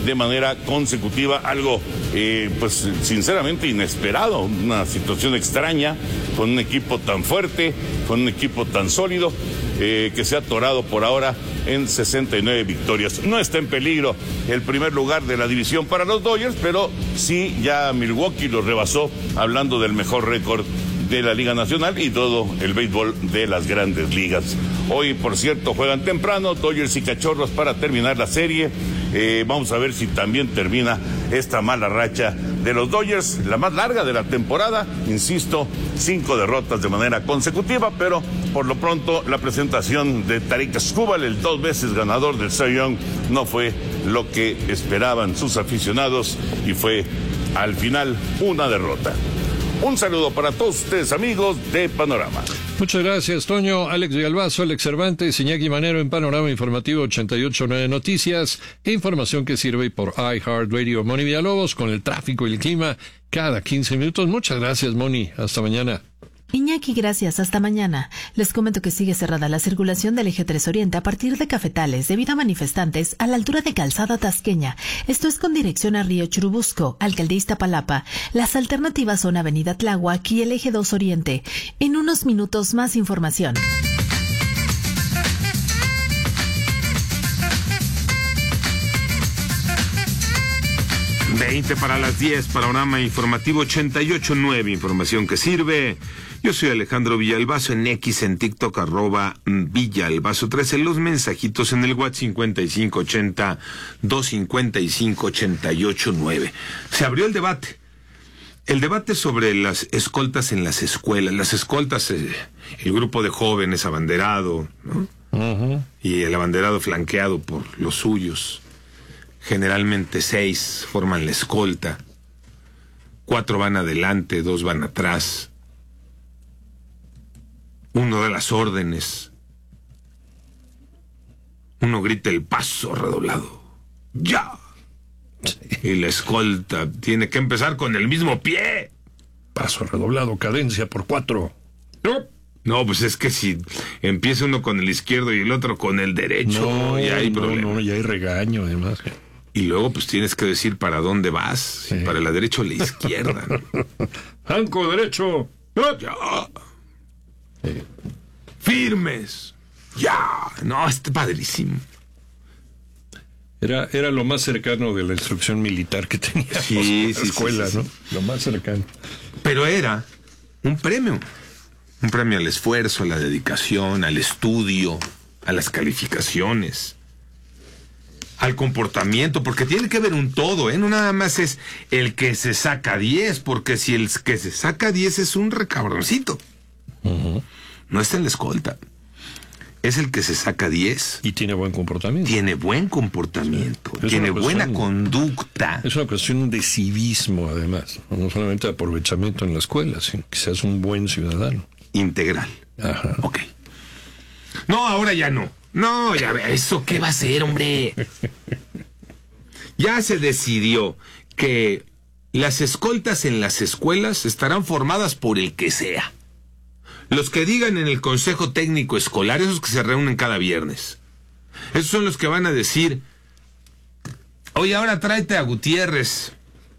de manera consecutiva, algo pues sinceramente inesperado, una situación extraña, con un equipo tan fuerte, con un equipo tan sólido, que se ha atorado por ahora en 69 victorias. No está en peligro el primer lugar de la división para los Dodgers, pero sí ya Milwaukee lo rebasó, hablando del mejor récord de la Liga Nacional y todo el béisbol de las grandes ligas. Hoy, por cierto, juegan temprano Dodgers y Cachorros para terminar la serie. Vamos a ver si también termina esta mala racha de los Dodgers, la más larga de la temporada, insisto, 5 derrotas de manera consecutiva, pero por lo pronto la presentación de Tarik Skubal, el 2 veces ganador del Cy Young, no fue lo que esperaban sus aficionados y fue al final una derrota. Un saludo para todos ustedes, amigos de Panorama. Muchas gracias, Toño. Alex Villalbazo, Alex Cervantes, Iñaki Manero en Panorama Informativo 88.9 Noticias. Información que sirve por iHeartRadio. Moni Villalobos con el tráfico y el clima cada 15 minutos. Muchas gracias, Moni. Hasta mañana. Iñaki, gracias. Hasta mañana. Les comento que sigue cerrada la circulación del Eje 3 Oriente a partir de Cafetales debido a manifestantes a la altura de Calzada Tasqueña. Esto es con dirección a Río Churubusco, Alcaldía Iztapalapa. Las alternativas son Avenida Tláhuac y el Eje 2 Oriente. En unos minutos más información. 20 para las 10, Panorama Informativo 88.9, información que sirve. Yo soy Alejandro Villalbazo, en X, en TikTok, @Villalbazo13, los mensajitos en el WhatsApp 5580-255-889. Se abrió el debate sobre las escoltas en las escuelas. Las escoltas, el grupo de jóvenes abanderado, ¿no? Uh-huh. Y el abanderado flanqueado por los suyos. Generalmente 6 forman la escolta. 4 van adelante, 2 van atrás. Uno da las órdenes. Uno grita el paso redoblado. ¡Ya! Y la escolta tiene que empezar con el mismo pie. Paso redoblado, cadencia por 4. No, pues es que si empieza uno con el izquierdo y el otro con el derecho, ya hay problema. No, ya hay regaño, además. Y luego pues tienes que decir para dónde vas, sí. Para la derecha o la izquierda. ¡Flanco derecho! ¡Ya! Sí. ¡Firmes! ¡Ya! No, está padrísimo. Era lo más cercano de la instrucción militar que teníamos en la escuela, sí. ¿No? Lo más cercano. Pero era un premio al esfuerzo, a la dedicación, al estudio, a las calificaciones, al comportamiento, porque tiene que haber un todo, no nada más es el que se saca 10, porque si el que se saca 10 es un recabroncito, uh-huh. No está en la escolta. Es el que se saca 10. Y tiene buen comportamiento. Tiene buen comportamiento. Sí. Tiene buena conducta. Es una cuestión de civismo, además. No solamente de aprovechamiento en la escuela, sino que seas un buen ciudadano. Integral. Ajá. Ok. No, ahora ya no. No, ya ve, ¿eso qué va a ser, hombre? Ya se decidió que las escoltas en las escuelas estarán formadas por el que sea. Los que digan en el Consejo Técnico Escolar, esos que se reúnen cada viernes. Esos son los que van a decir, oye, ahora tráete a Gutiérrez.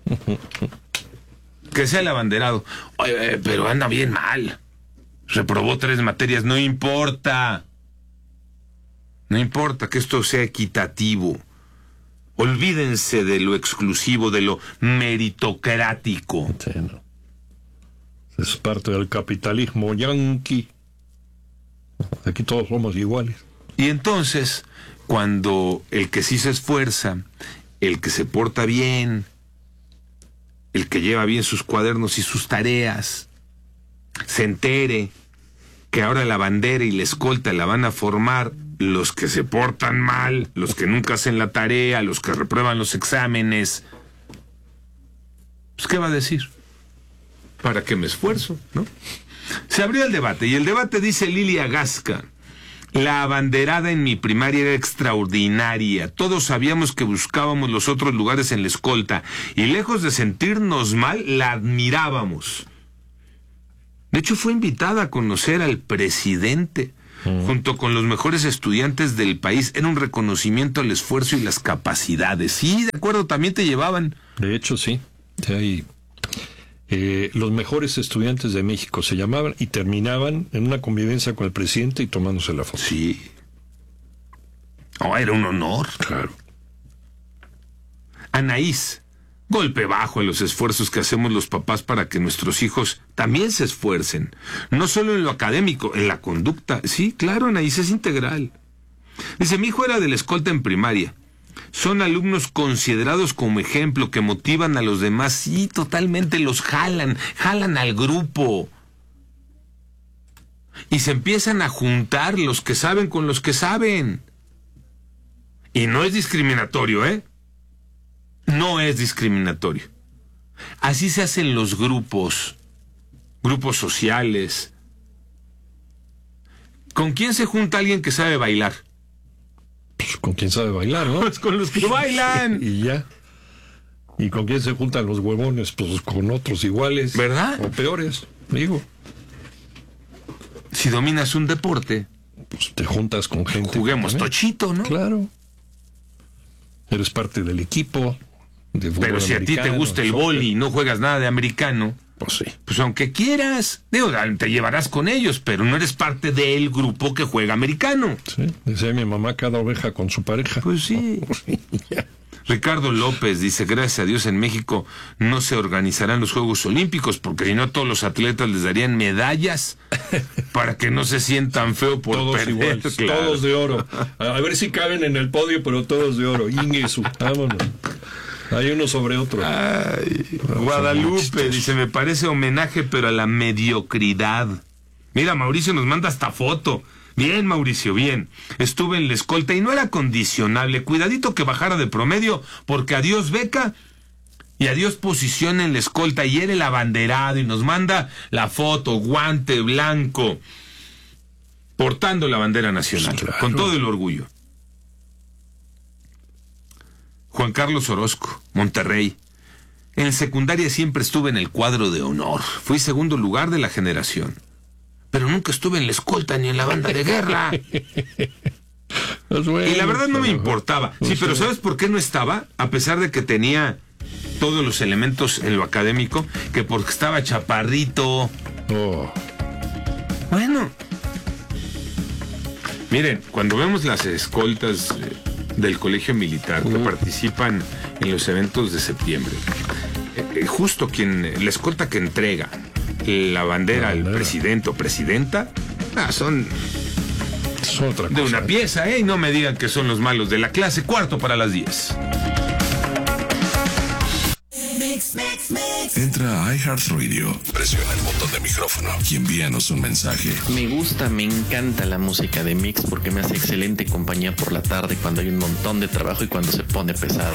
Que sea el abanderado. Oye, pero anda bien mal. Reprobó 3 materias, no importa. No importa que esto sea equitativo. Olvídense de lo exclusivo, de lo meritocrático. Sí, no. Es parte del capitalismo yanqui. Aquí todos somos iguales. Y entonces, cuando el que sí se esfuerza, el que se porta bien, el que lleva bien sus cuadernos y sus tareas, se entere que ahora la bandera y la escolta la van a formar los que se portan mal, los que nunca hacen la tarea, los que reprueban los exámenes, pues ¿qué va a decir? ¿Para qué me esfuerzo? ¿No? Se abrió el debate, y el debate dice Lilia Gasca: la abanderada en mi primaria era extraordinaria. Todos sabíamos que buscábamos los otros lugares en la escolta, y lejos de sentirnos mal, la admirábamos. De hecho, fue invitada a conocer al presidente. junto con los mejores estudiantes del país. Era un reconocimiento al esfuerzo y las capacidades. Sí, de acuerdo, también te llevaban. De hecho, sí. Ahí, los mejores estudiantes de México se llamaban y terminaban en una convivencia con el presidente y tomándose la foto. Sí. Oh, era un honor. Claro. Anaís, golpe bajo en los esfuerzos que hacemos los papás para que nuestros hijos también se esfuercen. No solo en lo académico, en la conducta. Sí, claro, Anaís, es integral. Dice, mi hijo era de la escolta en primaria. Son alumnos considerados como ejemplo, que motivan a los demás. Sí, totalmente, los jalan al grupo. Y se empiezan a juntar los que saben con los que saben. Y no es discriminatorio, ¿eh? No es discriminatorio. Así se hacen los grupos sociales. ¿Con quién se junta alguien que sabe bailar? Pues con quién sabe bailar, ¿no? Pues con los que bailan. Y ya. ¿Y con quién se juntan los huevones? Pues con otros iguales. ¿Verdad? O peores, digo. Si dominas un deporte, pues te juntas con gente. Juguemos tochito, ¿no? Claro. Eres parte del equipo de fútbol. Pero si a ti te gusta el vóley y no juegas nada de americano, pues sí. Pues aunque quieras, digo, te llevarás con ellos, pero no eres parte del grupo que juega americano. Sí, decía mi mamá, cada oveja con su pareja. Pues sí. Ricardo López dice, gracias a Dios en México no se organizarán los Juegos Olímpicos, porque si no todos los atletas les darían medallas para que no se sientan feo por todos perder. Iguales, claro. Todos de oro. A ver si caben en el podio, pero todos de oro. Ingesu, vámonos. Hay uno sobre otro. Ay, Guadalupe dice, me parece homenaje, pero a la mediocridad. Mira, Mauricio nos manda esta foto. Bien, Mauricio, bien. Estuve en la escolta y no era condicionable. Cuidadito que bajara de promedio, porque adiós beca y adiós posición en la escolta. Y era el abanderado y nos manda la foto, guante blanco, portando la bandera nacional, claro, con todo el orgullo. Juan Carlos Orozco, Monterrey. En secundaria siempre estuve en el cuadro de honor. Fui segundo lugar de la generación. Pero nunca estuve en la escolta ni en la banda de guerra. Y la verdad no me importaba. Sí, pero ¿sabes por qué no estaba? A pesar de que tenía todos los elementos en lo académico, que porque estaba chaparrito. Oh. Bueno. Miren, cuando vemos las escoltas del colegio militar que participan en los eventos de septiembre, justo la escolta que entrega la bandera al presidente o presidenta, son otra cosa, de una pieza, y no me digan que son los malos de la clase. 9:45. Entra a iHeartRadio, presiona el botón de micrófono y envíanos un mensaje. Me encanta la música de Mix porque me hace excelente compañía por la tarde cuando hay un montón de trabajo y cuando se pone pesado.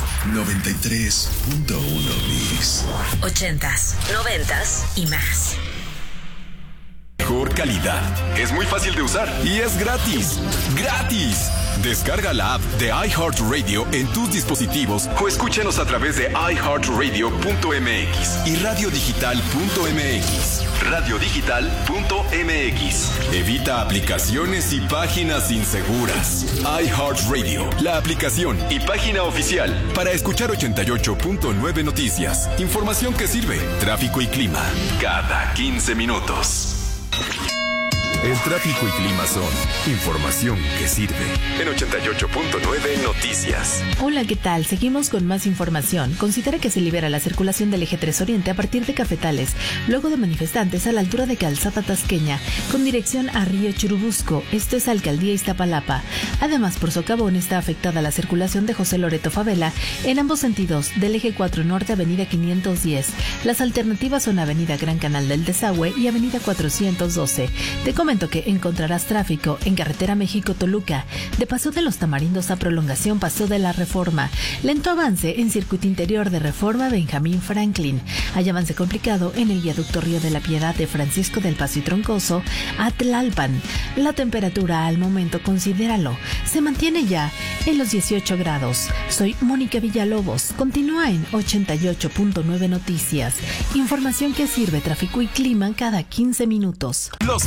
93.1 Mix. 80s, 90s y más. Mejor calidad. Es muy fácil de usar y es gratis. ¡Gratis! Descarga la app de iHeartRadio en tus dispositivos o escúchanos a través de iHeartRadio.mx y radiodigital.mx. Radiodigital.mx. Evita aplicaciones y páginas inseguras. iHeartRadio, la aplicación y página oficial para escuchar 88.9 noticias, información que sirve, tráfico y clima cada 15 minutos. El tráfico y clima son información que sirve. En 88.9 Noticias. Hola, ¿qué tal? Seguimos con más información. Considera que se libera la circulación del eje 3 Oriente a partir de Cafetales, luego de manifestantes a la altura de Calzada Tasqueña, con dirección a Río Churubusco, esto es Alcaldía Iztapalapa. Además, por socavón está afectada la circulación de José Loreto Favela en ambos sentidos, del eje 4 Norte, Avenida 510. Las alternativas son Avenida Gran Canal del Desagüe y Avenida 412. Te comento que encontrarás tráfico en Carretera México-Toluca, de Paso de los Tamarindos a Prolongación Paso de la Reforma. Lento avance en Circuito Interior de Reforma Benjamín Franklin. Hay avance complicado en el viaducto Río de la Piedad de Francisco del Paso y Troncoso a Tlalpan. La temperatura al momento, considéralo, se mantiene ya en los 18 grados. Soy Mónica Villalobos. Continúa en 88.9 Noticias. Información que sirve, tráfico y clima cada 15 minutos. Los fanáticos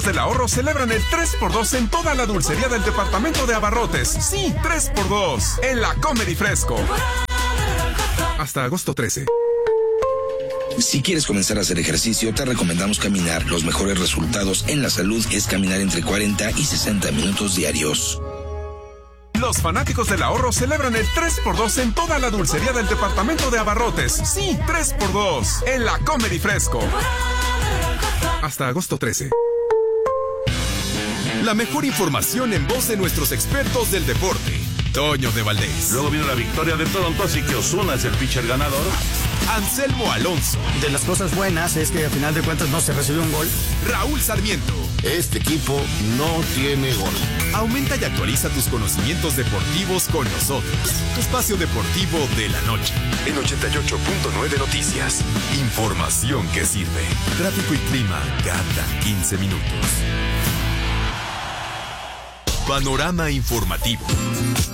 del ahorro celebran el 3x2 en toda la dulcería del departamento de abarrotes. Sí, 3x2 en la Comer y Fresco. Hasta agosto 13. Si quieres comenzar a hacer ejercicio, te recomendamos caminar. Los mejores resultados en la salud es caminar entre 40 y 60 minutos diarios. Los fanáticos del ahorro celebran el 3x2 en toda la dulcería del departamento de abarrotes. Sí, 3x2 en la Comer y Fresco. Hasta agosto 13. La mejor información en voz de nuestros expertos del deporte. Toño de Valdés. Luego vino la victoria de Toronto, así que Ozuna es el pitcher ganador. Anselmo Alonso. De las cosas buenas es que al final de cuentas no se recibió un gol. Raúl Sarmiento. Este equipo no tiene gol. Aumenta y actualiza tus conocimientos deportivos con nosotros. Tu espacio deportivo de la noche. En 88.9 Noticias. Información que sirve. Tráfico y clima cada 15 minutos. Panorama informativo.